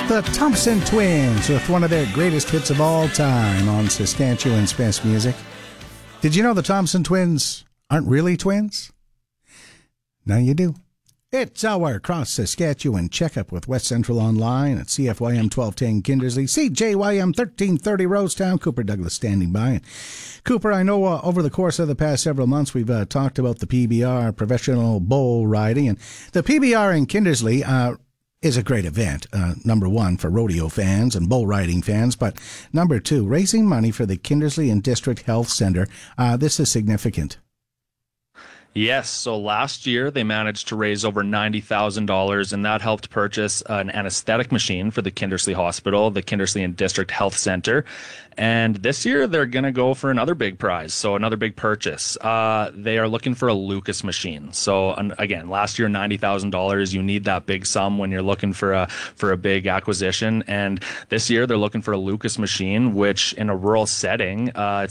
The Thompson Twins with one of their greatest hits of all time on Saskatchewan's Best Music. Did you know the Thompson Twins aren't really twins? Now you do. It's our Cross Saskatchewan checkup with West Central Online at CFYM 1210 Kindersley, CJYM 1330 Rosetown. Cooper Douglas standing by. And Cooper, I know over the course of the past several months we've talked about the PBR, professional bull riding, and the PBR in Kindersley is a great event, number one, for rodeo fans and bull riding fans, but number two, raising money for the Kindersley and District Health Center. This is significant. Yes, so last year they managed to raise over $90,000, and that helped purchase an anesthetic machine for the Kindersley Hospital, the Kindersley and District Health Center. And this year they're going to go for another big prize, so another big purchase. They are looking for a Lucas machine. So again, last year $90,000. You need that big sum when you're looking for a big acquisition. And this year they're looking for a Lucas machine, which in a rural setting, it's